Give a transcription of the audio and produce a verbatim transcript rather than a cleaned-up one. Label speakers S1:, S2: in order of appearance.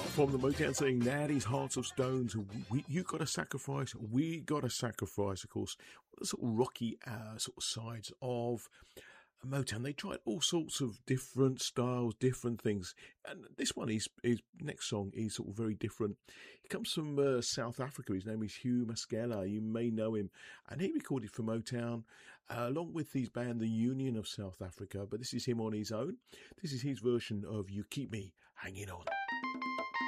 S1: From the Motown saying Natty's Hearts of Stones, we, you got to sacrifice, we got to sacrifice, of course, the sort of rocky uh, sort of sides of Motown. They tried all sorts of different styles, different things, and this one is his next song is sort of very different. He comes from uh, South Africa. His name is Hugh Masekela. You may know him, and he recorded for Motown uh, along with his band, the Union of South Africa. But this is him on his own. This is his version of "You Keep Me Hanging On."